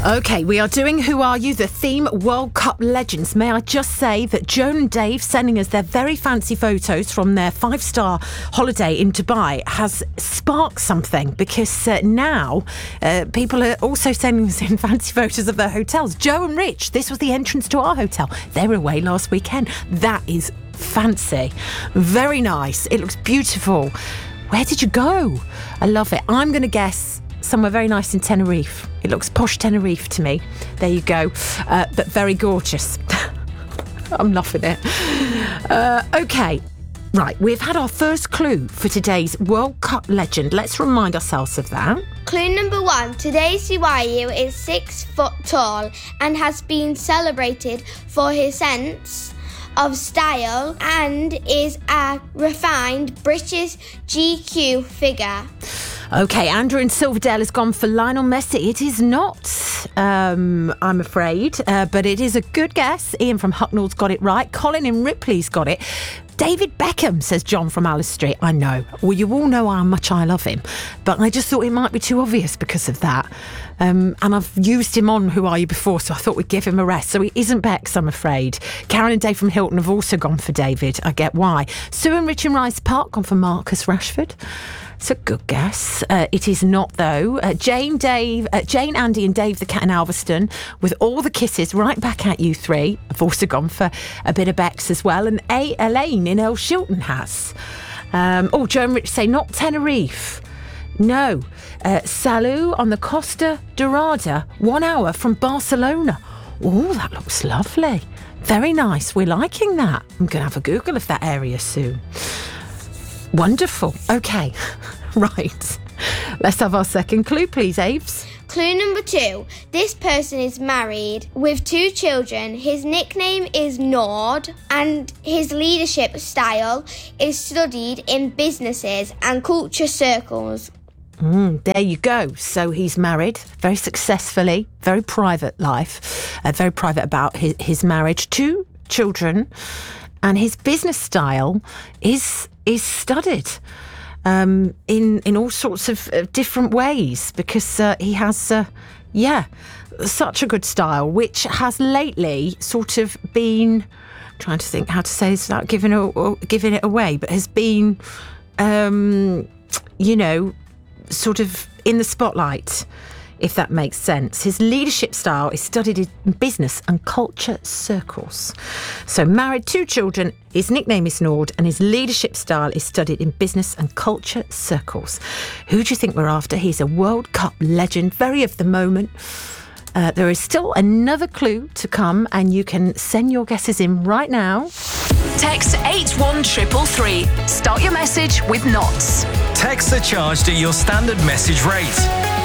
OK, we are doing Who Are You? The theme World Cup legends. May I just say that Joan and Dave sending us their very fancy photos from their 5-star holiday in Dubai has sparked something, because now people are also sending us in fancy photos of their hotels. Joe and Rich, this was the entrance to our hotel. They were away last weekend. That is fancy. Very nice. It looks beautiful. Where did you go? I love it. I'm going to guess somewhere very nice in Tenerife. It looks posh Tenerife to me. There you go. But very gorgeous. I'm loving it. OK. Right, we've had our first clue for today's World Cup legend. Let's remind ourselves of that. Clue number 1. Today's Who Are You is 6 foot tall and has been celebrated for his sense of style and is a refined British GQ figure. OK, Andrew in Silverdale has gone for Lionel Messi. It is not, I'm afraid, but it is a good guess. Ian from Hucknall's got it right. Colin in Ripley's got it. David Beckham, says John from Alice Street. I know. Well, you all know how much I love him, but I just thought it might be too obvious because of that. And I've used him on Who Are You before, so I thought we'd give him a rest. So he isn't Bex, I'm afraid. Karen and Dave from Hilton have also gone for David. I get why. Sue and Rich in Rice Park gone for Marcus Rashford. It's a good guess. It is not, though. Jane, Andy and Dave the Cat in Alveston, with all the kisses right back at you three. I've also gone for a bit of Bex as well. And Elaine in El Shilton has. Joe and Rich say not Tenerife. No. Salou on the Costa Dorada, 1 hour from Barcelona. Oh, that looks lovely. Very nice. We're liking that. I'm going to have a Google of that area soon. Wonderful. OK, right. Let's have our second clue, please, Aves. Clue number 2. This person is married with 2 children. His nickname is Nord and his leadership style is studied in businesses and culture circles. There you go. So he's married very successfully, very private life, very private about his marriage, 2 children, and his business style is studied in all sorts of different ways, because he has such a good style, which has lately sort of been, trying to think how to say this without giving it away, but has been sort of in the spotlight, if that makes sense. His leadership style is studied in business and culture circles. So married, 2 children, his nickname is Nord, and his leadership style is studied in business and culture circles. Who do you think we're after? He's a World Cup legend, very of the moment. There is still another clue to come, and you can send your guesses in right now. Text 81333. Start your message with NOTS. Texts are charged at your standard message rate.